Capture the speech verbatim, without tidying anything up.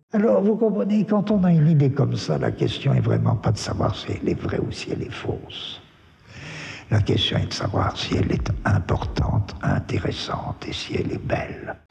Alors, vous comprenez, quand on a une idée comme ça, la question est vraiment pas de savoir si elle est vraie ou si elle est fausse. La question est de savoir si elle est importante, intéressante et si elle est belle.